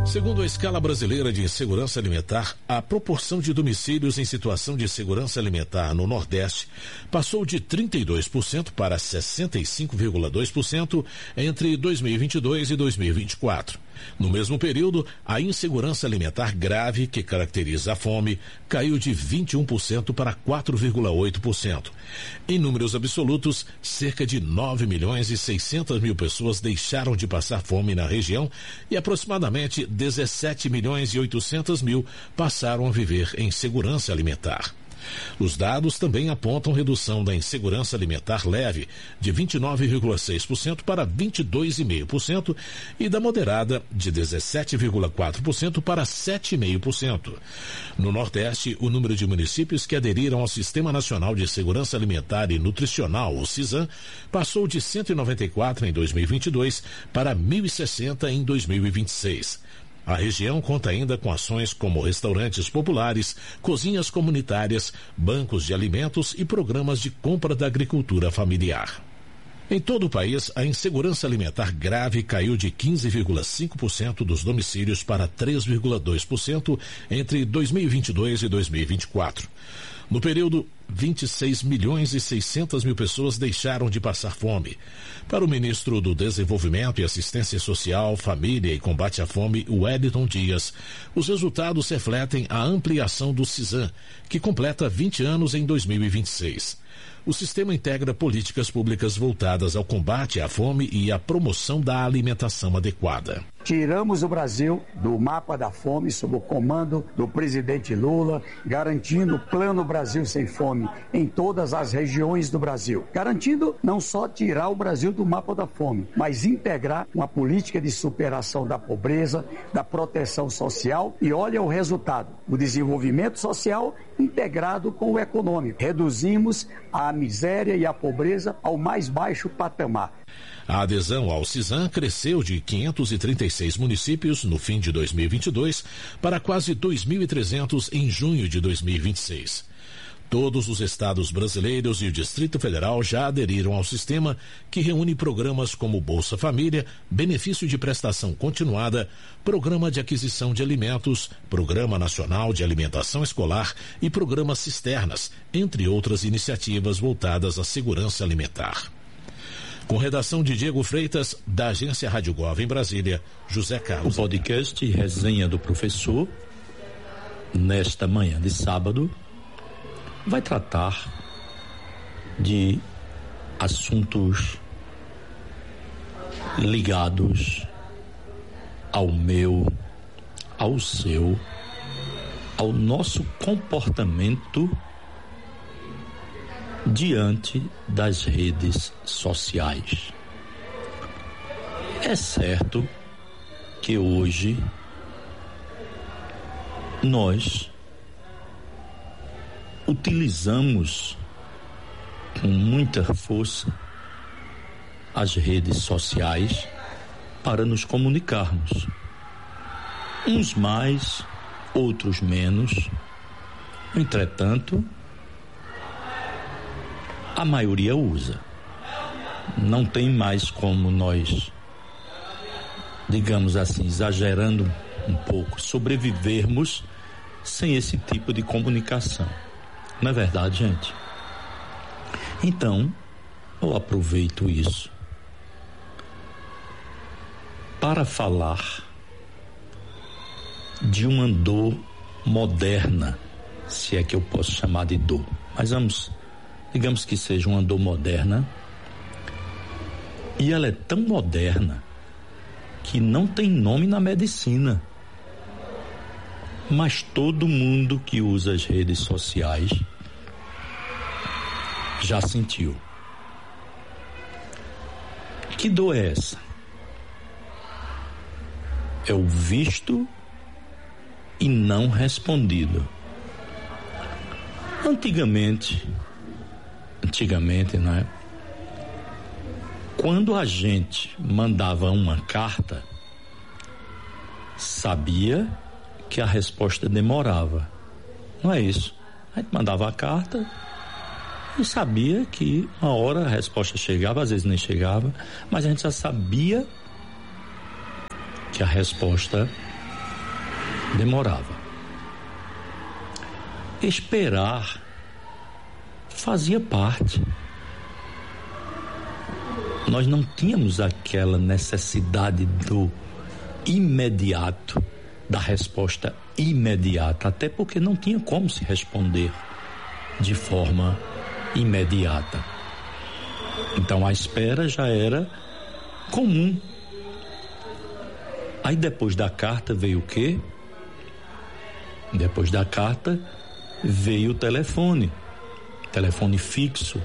Segundo a escala brasileira de segurança alimentar, a proporção de domicílios em situação de segurança alimentar no Nordeste passou de 32% para 65,2% entre 2022 e 2024. No mesmo período, a insegurança alimentar grave, que caracteriza a fome, caiu de 21% para 4,8%. Em números absolutos, cerca de 9.600.000 pessoas deixaram de passar fome na região e aproximadamente 17.800.000 passaram a viver em segurança alimentar. Os dados também apontam redução da insegurança alimentar leve de 29,6% para 22,5% e da moderada de 17,4% para 7,5%. No Nordeste, o número de municípios que aderiram ao Sistema Nacional de Segurança Alimentar e Nutricional, o SISAN, passou de 194 em 2022 para 1.060 em 2026. A região conta ainda com ações como restaurantes populares, cozinhas comunitárias, bancos de alimentos e programas de compra da agricultura familiar. Em todo o país, a insegurança alimentar grave caiu de 15,5% dos domicílios para 3,2% entre 2022 e 2024. No período, 26.600.000 pessoas deixaram de passar fome. Para o ministro do Desenvolvimento e Assistência Social, Família e Combate à Fome, Wellington Dias, os resultados refletem a ampliação do SISAN, que completa 20 anos em 2026. O sistema integra políticas públicas voltadas ao combate à fome e à promoção da alimentação adequada. Tiramos o Brasil do mapa da fome sob o comando do presidente Lula, garantindo o Plano Brasil Sem Fome em todas as regiões do Brasil. Garantindo não só tirar o Brasil do mapa da fome, mas integrar uma política de superação da pobreza, da proteção social e olha o resultado, o desenvolvimento social integrado com o econômico. Reduzimos a miséria e a pobreza ao mais baixo patamar. A adesão ao SISAN cresceu de 536 municípios no fim de 2022 para quase 2.300 em junho de 2026. Todos os estados brasileiros e o Distrito Federal já aderiram ao sistema, que reúne programas como Bolsa Família, Benefício de Prestação Continuada, Programa de Aquisição de Alimentos, Programa Nacional de Alimentação Escolar e Programa Cisternas, entre outras iniciativas voltadas à segurança alimentar. Com redação de Diego Freitas, da agência Rádio Gov em Brasília, José Carlos. O podcast Resenha do Professor, nesta manhã de sábado, vai tratar de assuntos ligados ao meu, ao seu, ao nosso comportamento diante das redes sociais. É certo que hoje nós utilizamos com muita força as redes sociais para nos comunicarmos. Uns mais, outros menos. Entretanto, a maioria usa. Não tem mais como nós, digamos assim, exagerando um pouco, sobrevivermos sem esse tipo de comunicação. Não é verdade, gente? Então, eu aproveito isso para falar de uma dor moderna, se é que eu posso chamar de dor. Mas digamos que seja uma dor moderna, e ela é tão moderna que não tem nome na medicina. Mas todo mundo que usa as redes sociais já sentiu. Que dor é essa? É o visto e não respondido. Antigamente, não é? Quando a gente mandava uma carta, sabia que a resposta demorava. Não é isso? A gente mandava a carta e sabia que uma hora a resposta chegava, às vezes nem chegava, mas a gente já sabia que a resposta demorava. Esperar fazia parte. Nós não tínhamos aquela necessidade do imediato, da resposta imediata, até porque não tinha como se responder de forma imediata. Então a espera já era comum. Aí depois da carta veio o quê? Depois da carta veio o telefone fixo.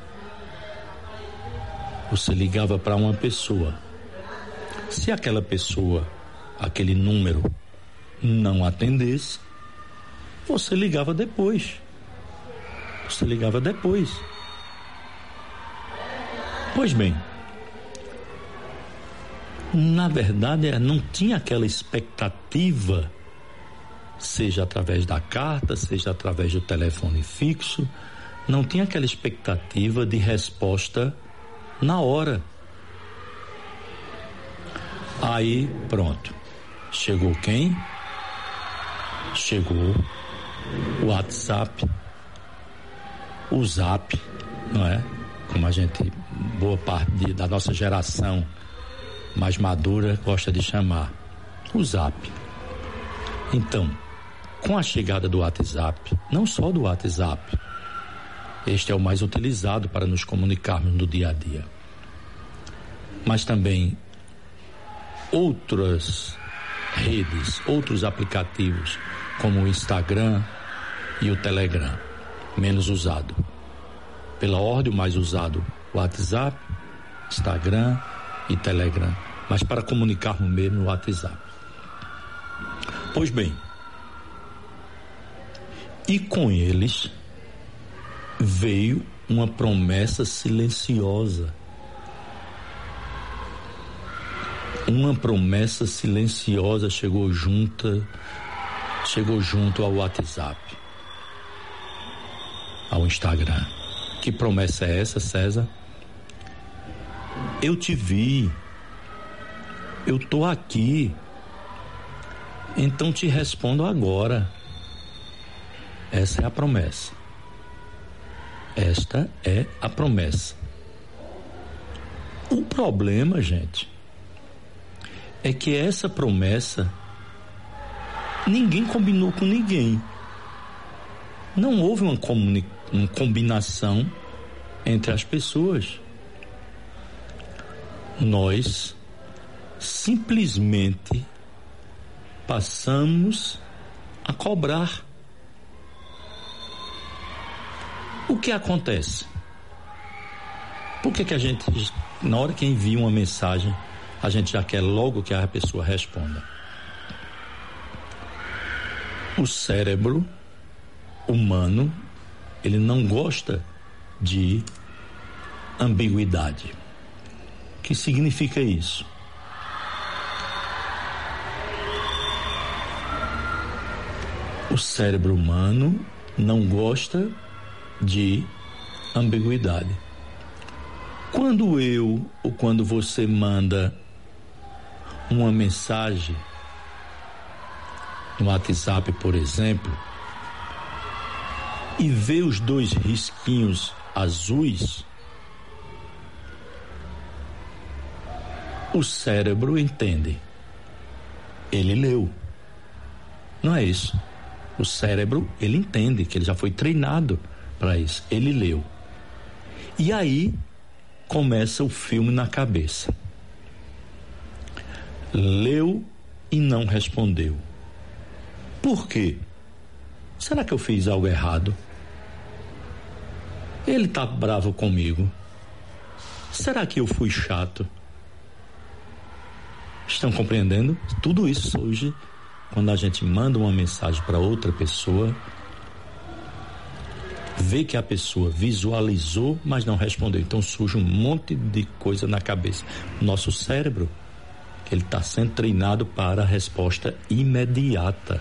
Você ligava para uma pessoa. Se aquela pessoa, aquele número, não atendesse, você ligava depois. Pois bem, na verdade não tinha aquela expectativa, seja através da carta, seja através do telefone fixo, não tinha aquela expectativa de resposta na hora. Aí, pronto. Chegou quem? Chegou o WhatsApp, o Zap, não é? Como a gente, boa parte da nossa geração mais madura gosta de chamar, o Zap. Então, com a chegada do WhatsApp, não só do WhatsApp, este é o mais utilizado para nos comunicarmos no dia a dia, mas também outras redes, outros aplicativos, como o Instagram e o Telegram, menos usado. Pela ordem, o mais usado, WhatsApp, Instagram e Telegram, mas para comunicarmos mesmo no WhatsApp. Pois bem, e com eles veio uma promessa silenciosa. Uma promessa silenciosa chegou junto ao WhatsApp, ao Instagram. Que promessa é essa, César? Eu te vi, eu tô aqui, então te respondo agora. Essa é a promessa. Esta é a promessa. O problema, gente, é que essa promessa ninguém combinou com ninguém. Não houve uma combinação entre as pessoas. Nós simplesmente passamos a cobrar. O que acontece? Por que a gente, na hora que envia uma mensagem, a gente já quer logo que a pessoa responda? O cérebro humano, ele não gosta de ambiguidade. O que significa isso? O cérebro humano não gosta de ambiguidade. Quando eu ou quando você manda uma mensagem no WhatsApp, por exemplo, e vê os dois risquinhos azuis, o cérebro entende. Ele leu. Não é isso? O cérebro, ele entende que ele já foi treinado para isso. Ele leu. E aí começa o filme na cabeça. Leu e não respondeu. Por quê? Será que eu fiz algo errado? Ele tá bravo comigo. Será que eu fui chato? Estão compreendendo? Tudo isso surge quando a gente manda uma mensagem para outra pessoa, vê que a pessoa visualizou, mas não respondeu. Então surge um monte de coisa na cabeça. Nosso cérebro, ele está sendo treinado para a resposta imediata.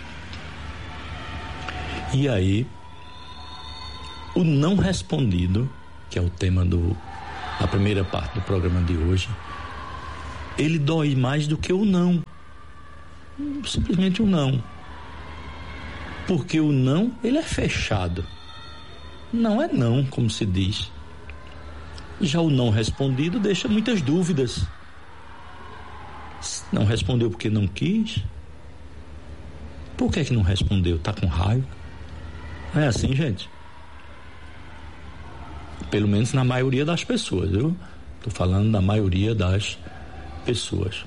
E aí, o não respondido, que é o tema da primeira parte do programa de hoje, ele dói mais do que o não. Simplesmente o não. Porque o não, ele é fechado. Não é não, como se diz. Já o não respondido deixa muitas dúvidas. Não respondeu porque não quis? Por que não respondeu? Tá com raiva? É assim, gente. Pelo menos na maioria das pessoas, viu? Tô falando da maioria das pessoas.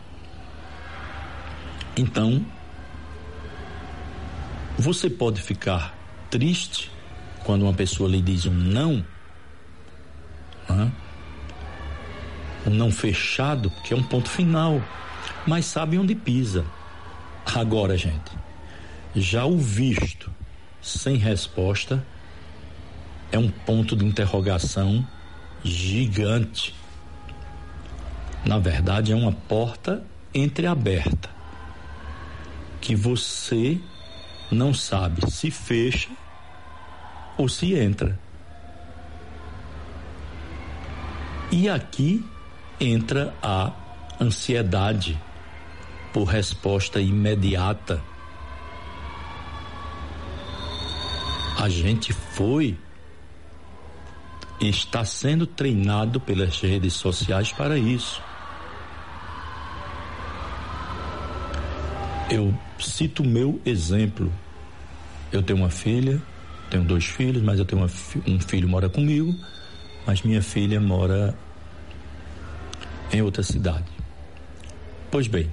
Então, você pode ficar triste quando uma pessoa lhe diz um não, né? Um não fechado, que é um ponto final, mas sabe onde pisa. Agora, gente, já o visto sem resposta é um ponto de interrogação gigante. Na verdade, é uma porta entreaberta que você não sabe se fecha ou se entra. E aqui entra a ansiedade por resposta imediata. A gente está sendo treinado pelas redes sociais para isso. Eu cito o meu exemplo. Eu tenho uma filha, tenho 2 filhos, mas eu tenho um filho mora comigo, mas minha filha mora em outra cidade. Pois bem,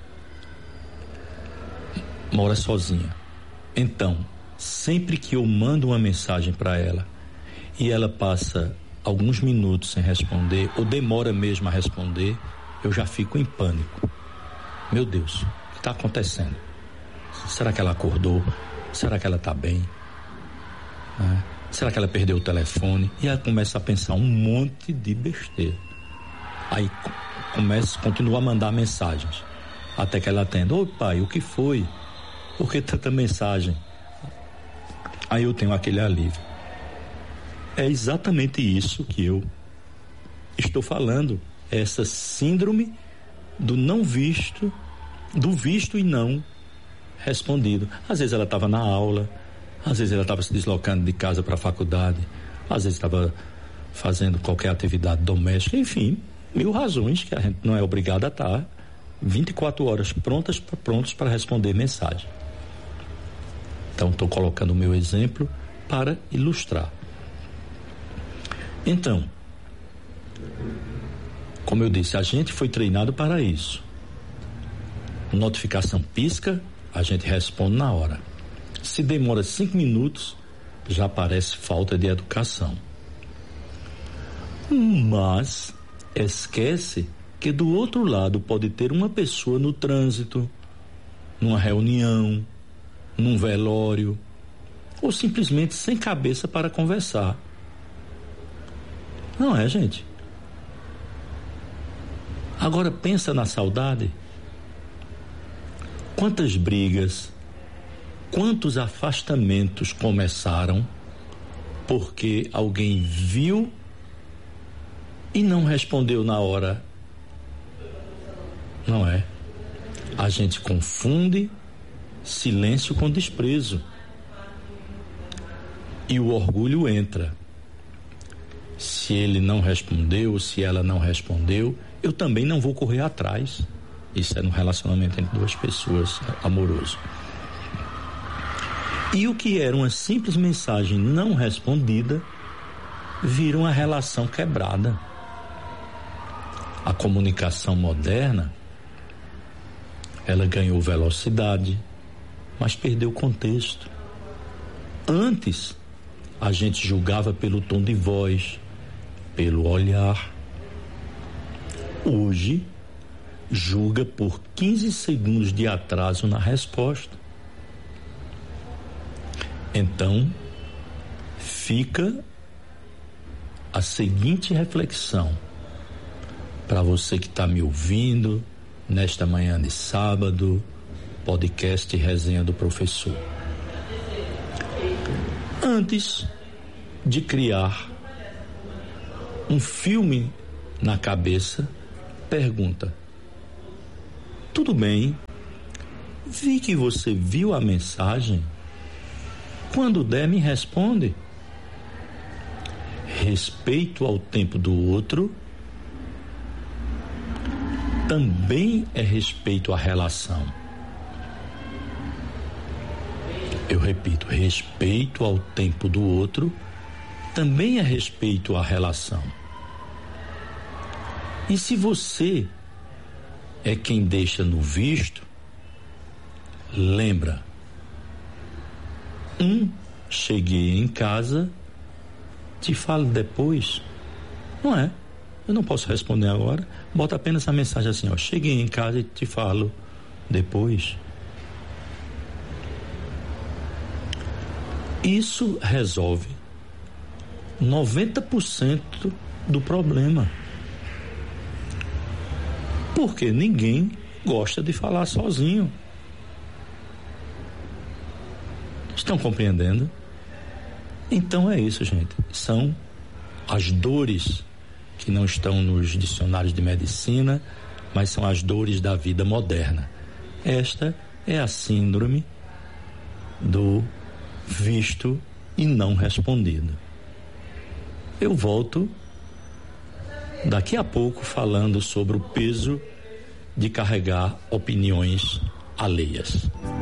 mora sozinha. Então, sempre que eu mando uma mensagem para ela e ela passa alguns minutos sem responder, ou demora mesmo a responder, eu já fico em pânico. Meu Deus, o que está acontecendo? Será que ela acordou? Será que ela está bem? Será que ela perdeu o telefone? E ela começa a pensar um monte de besteira. Aí continua a mandar mensagens, até que ela atenda. Ô pai, o que foi? Por que tanta mensagem? Aí eu tenho aquele alívio. É exatamente isso que eu estou falando. Essa síndrome do não visto, do visto e não respondido. Às vezes ela estava na aula, às vezes ela estava se deslocando de casa para a faculdade, às vezes estava fazendo qualquer atividade doméstica, enfim, 1000 razões que a gente não é obrigado a estar 24 horas prontos para responder mensagem. Então, estou colocando o meu exemplo para ilustrar. Então, como eu disse, a gente foi treinado para isso. Notificação pisca, a gente responde na hora. Se demora 5 minutos, já parece falta de educação. Mas esquece que do outro lado pode ter uma pessoa no trânsito, numa reunião, num velório, ou simplesmente sem cabeça para conversar. Não é, gente? Agora pensa na saudade. Quantas brigas, quantos afastamentos começaram porque alguém viu e não respondeu na hora. Não é? A gente confunde silêncio com desprezo. E o orgulho entra. Se ele não respondeu, se ela não respondeu, eu também não vou correr atrás. Isso é no relacionamento entre 2 pessoas, amoroso. E o que era uma simples mensagem não respondida, vira uma relação quebrada. A comunicação moderna, ela ganhou velocidade, mas perdeu o contexto. Antes, a gente julgava pelo tom de voz, pelo olhar. Hoje, julga por 15 segundos de atraso na resposta. Então, fica a seguinte reflexão para você que está me ouvindo nesta manhã de sábado, podcast Resenha do Professor. Antes de criar um filme na cabeça, pergunta: tudo bem, vi que você viu a mensagem, Quando der, me responde. Respeito ao tempo do outro também é respeito à relação. Eu repito, respeito ao tempo do outro também é respeito à relação. E se você é quem deixa no visto, lembra, cheguei em casa, te falo depois. Não é? Eu não posso responder agora. Bota apenas a mensagem assim, ó, cheguei em casa e te falo depois. Isso resolve 90% do problema. Porque ninguém gosta de falar sozinho. Estão compreendendo? Então é isso, gente. São as dores que não estão nos dicionários de medicina, mas são as dores da vida moderna. Esta é a síndrome do visto e não respondido. Eu volto daqui a pouco falando sobre o peso de carregar opiniões alheias.